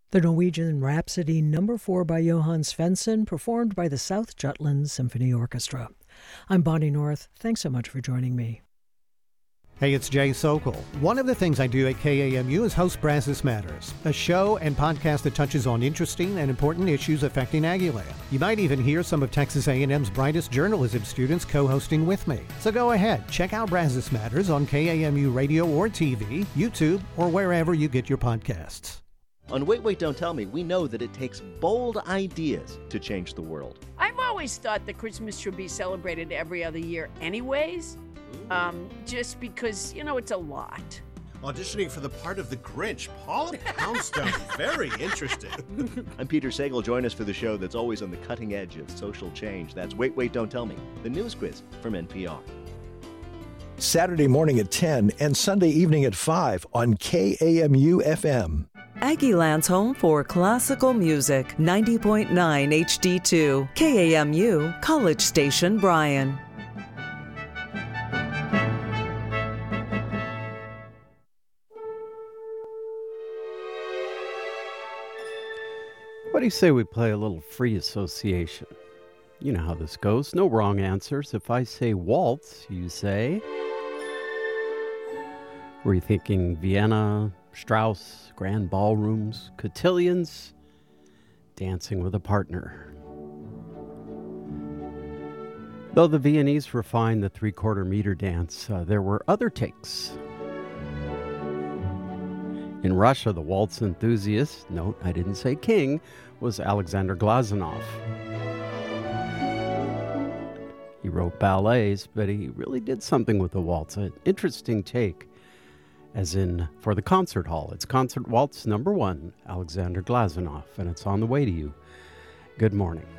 The Norwegian Rhapsody No. 4 by Johann Svensson, performed by the South Jutland Symphony Orchestra. I'm Bonnie North. Thanks so much for joining me. Hey, it's Jay Sokol. One of the things I do at KAMU is host Brazos Matters, a show and podcast that touches on interesting and important issues affecting Aggieland. You might even hear some of Texas A&M's brightest journalism students co-hosting with me. So go ahead, check out Brazos Matters on KAMU Radio or TV, YouTube, or wherever you get your podcasts. On Wait, Wait, Don't Tell Me, we know that it takes bold ideas to change the world. I've always thought that Christmas should be celebrated every other year anyways. Just because, it's a lot. Auditioning for the part of the Grinch, Paula Poundstone. Very interesting. I'm Peter Sagal. Join us for the show that's always on the cutting edge of social change. That's Wait, Wait, Don't Tell Me, the news quiz from NPR. Saturday morning at 10 and Sunday evening at 5 on KAMU FM. Aggieland's home for classical music, 90.9 HD2, KAMU, College Station, Bryan. What do you say we play a little free association? You know how this goes. No wrong answers. If I say waltz, you say... Were you thinking Vienna, Strauss, grand ballrooms, cotillions, dancing with a partner? Though the Viennese refined the three-quarter meter dance, there were other takes. In Russia, the waltz enthusiast, note I didn't say king, was Alexander Glazunov. He wrote ballets, but he really did something with the waltz, an interesting take, as in for the concert hall. It's Concert Waltz No. 1, Alexander Glazunov, and it's on the way to you. Good morning.